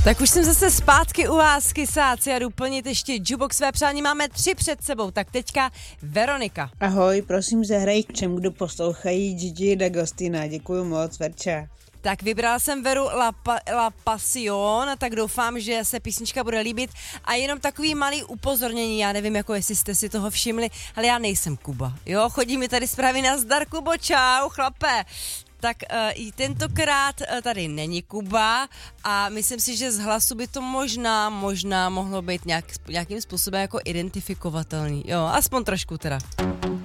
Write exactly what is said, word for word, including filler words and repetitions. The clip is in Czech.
Tak už jsem zase zpátky u vás, kysáci, a jdu plnit ještě jukebox své přání. Máme tři před sebou, tak teďka Veronika. Ahoj, prosím zahraj k čem, kdo poslouchají Gigi D'Agostina. Děkuju moc, Verča. Tak vybrala jsem Veru La, pa, La Passion, tak doufám, že se písnička bude líbit. A jenom takový malý upozornění, já nevím, jako jestli jste si toho všimli, ale já nejsem Kuba. Jo, chodí mi tady zprávy na zdar, Kubo, čau, chlape. Tak uh, i tentokrát uh, tady není Kuba a myslím si, že z hlasu by to možná, možná mohlo být nějak, nějakým způsobem jako identifikovatelný. Jo, aspoň trošku teda.